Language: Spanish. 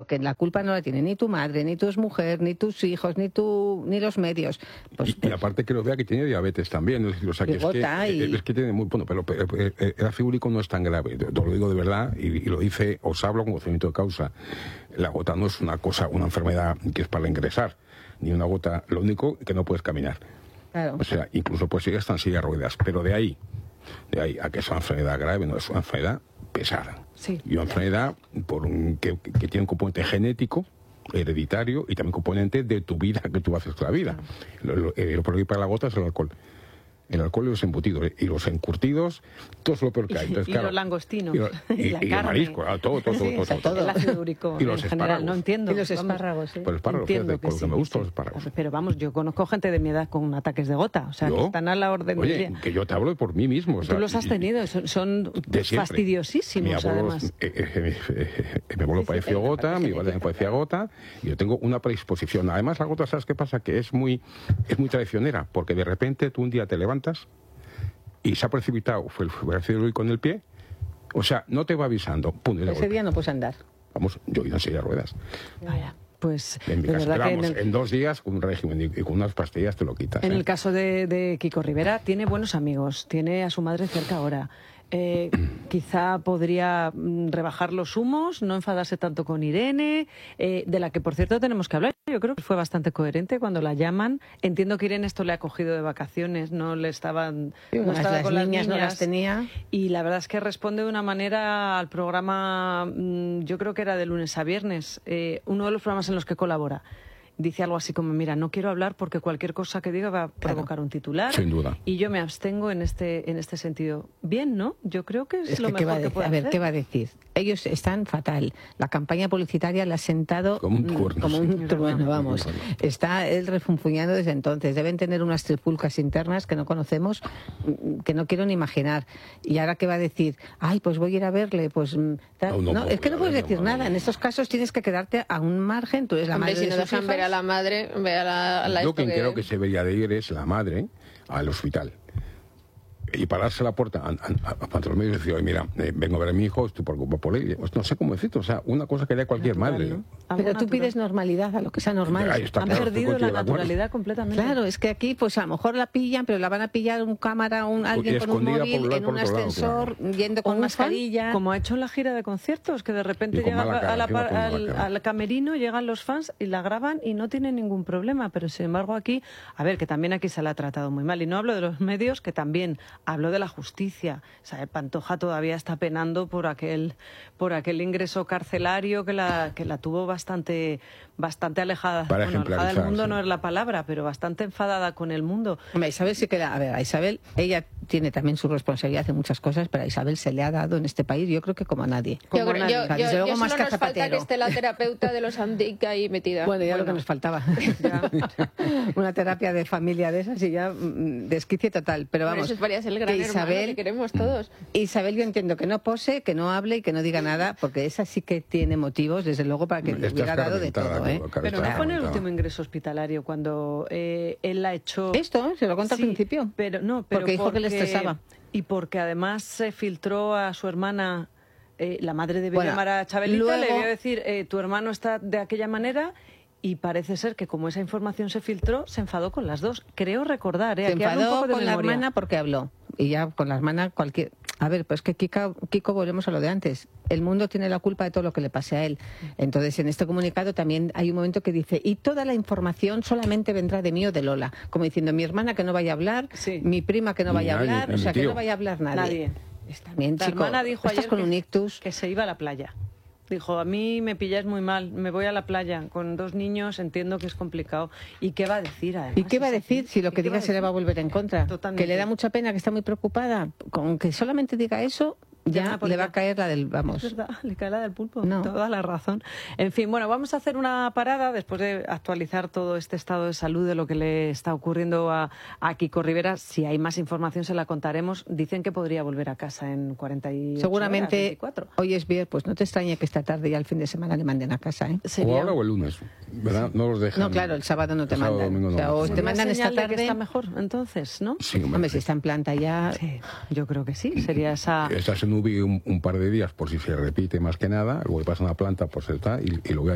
que la culpa no la tiene ni tu madre, ni tu mujer, ni tus hijos, ni los medios. Pues, y aparte que lo vea que tiene diabetes también, es decir, o sea, que es que tiene muy... Bueno, pero el ácido úrico no es tan grave, te lo digo de verdad, y lo dice, os hablo con conocimiento de causa. La gota no es una enfermedad que es para ingresar, ni una gota, lo único que no puedes caminar. Claro. O sea, incluso puedes ir hasta en silla de ruedas, pero de ahí a que es una enfermedad grave, no es una enfermedad pesada. Sí. Y una enfermedad que tiene un componente genético, hereditario, y también componente de tu vida, que tú haces toda la vida. Lo peor para la gota es el alcohol. El alcohol y los embutidos, y los encurtidos, todo es lo peor que hay. Entonces, claro, los langostinos, y la carne. El marisco, todo. El ácido úrico y los en general, no entiendo. Y los espárragos, sí. Pues espárragos, fíjate, por lo que me gustan los espárragos. Pero vamos, yo conozco gente de mi edad con ataques de gota, o sea, que están a la orden del día. Que yo te hablo por mí mismo. O sea, tú los has tenido, son fastidiosísimos, mi abuelo, además. Mi abuelo padeció gota, mi padre padecía gota, y yo tengo una predisposición. Además, la gota, ¿sabes qué pasa? Que es muy traicionera, porque de repente tú un día te levantas y se ha precipitado, fue el ácido úrico en el pie, o sea, no te va avisando. Pum, ese día no puedes andar. Vamos, yo he ido en silla de ruedas. Vaya. Pues en mi caso, en 2 días, con un régimen y con unas pastillas te lo quitas. En el caso de Kiko Rivera, tiene buenos amigos, tiene a su madre cerca ahora. Quizá podría rebajar los humos, no enfadarse tanto con Irene, de la que, por cierto, tenemos que hablar. Yo creo que fue bastante coherente cuando la llaman. Entiendo que Irene esto le ha cogido de vacaciones, no estaba con las niñas, no las tenía. Y la verdad es que responde de una manera al programa, yo creo que era de lunes a viernes, uno de los programas en los que colabora. Dice algo así como, mira, no quiero hablar porque cualquier cosa que diga va a provocar un titular. Sin duda. Y yo me abstengo en este sentido. Bien, ¿no? Yo creo que es lo mejor que puede hacer. A ver, ¿qué va a decir? Ellos están fatal. La campaña publicitaria la ha sentado como un trueno, vamos. Está él refunfuñando desde entonces. Deben tener unas trifulcas internas que no conocemos, que no quiero ni imaginar. Y ahora, ¿qué va a decir? Ay, pues voy a ir a verle. Pues no, es que no puedes decir nada. En estos casos tienes que quedarte a un margen. Tú eres la madre de sus hijos. Ver a la madre, ve a la yo quien creo que se debería de ir es la madre al hospital y pararse a la puerta a los medios y decir, oye, mira, vengo a ver a mi hijo, estoy preocupado por él. Pues no sé cómo decirlo, o sea, una cosa que haría cualquier madre. ¿No? Pero tú pides normalidad a lo que sea normal. Han perdido la naturalidad completamente. Claro, es que aquí, pues a lo mejor la pillan, pero la van a pillar un cámara, alguien con un móvil, en un ascensor, yendo con mascarilla. Como ha hecho en la gira de conciertos, que de repente llega al camerino, llegan los fans y la graban y no tienen ningún problema. Pero sin embargo aquí, a ver, que también aquí se la ha tratado muy mal. Y no hablo de los medios, que también hablo de la justicia. O sea, Pantoja todavía está penando por aquel ingreso carcelario que la tuvo bastante alejada. Alejada del mundo no es la palabra, pero bastante enfadada con el mundo. Hombre, Isabel sí que a Isabel, ella tiene también su responsabilidad en muchas cosas, pero a Isabel se le ha dado en este país, yo creo que como a nadie. Yo solo nos falta que esté la terapeuta de los Andic ahí metida. Bueno, ya lo que nos faltaba. Una terapia de familia de esas y ya desquicie total. Pero vamos, eso es el gran Isabel, que queremos todos. Isabel, yo entiendo que no pose, que no hable y que no diga nada, porque esa sí que tiene motivos, desde luego, para que le hubiera dado de todo. Pero no fue en el último ingreso hospitalario cuando él ha hecho... Esto, se lo cuenta al principio. Porque dijo que le estresaba. Y porque además se filtró a su hermana, la madre debió llamar a Chabelita, le debió decir, tu hermano está de aquella manera... Y parece ser que como esa información se filtró, se enfadó con las dos. Creo recordar, Se enfadó con la hermana porque habló. Y ya con la hermana cualquier... A ver, pues que Kiko, volvemos a lo de antes. El mundo tiene la culpa de todo lo que le pase a él. Entonces, en este comunicado también hay un momento que dice, y toda la información solamente vendrá de mí o de Lola. Como diciendo, mi hermana que no vaya a hablar, mi prima que no vaya a hablar, o sea, que no vaya a hablar nadie. Está bien, la chico. hermana dijo ayer con un ictus. Que se iba a la playa. Dijo, a mí me pilláis muy mal, me voy a la playa con 2 niños, entiendo que es complicado. ¿Y qué va a decir además? ¿Y qué va a decir si lo que diga se le va a volver en contra? Totalmente. Que le da mucha pena, que está muy preocupada. Con que solamente diga eso, ya le va a caer la del... Vamos. Es verdad, le cae la del pulpo, no. Toda la razón. En fin, bueno, vamos a hacer una parada después de actualizar todo este estado de salud de lo que le está ocurriendo a Kiko Rivera. Si hay más información se la contaremos. Dicen que podría volver a casa en 48 seguramente horas, 24. Hoy es viernes, pues no te extrañe que esta tarde ya el fin de semana le manden a casa, ¿eh? O ahora o el lunes, ¿verdad? No los dejan. No, claro, el sábado no te mandan. Domingo, no. O te mandan esta tarde. Que está mejor, entonces, ¿no? Sí, hombre, si está en planta ya... Sí, yo creo que sí, sería esa... Estás en UBI un par de días por si se repite más que nada, luego pasa una planta, pues está, y lo voy a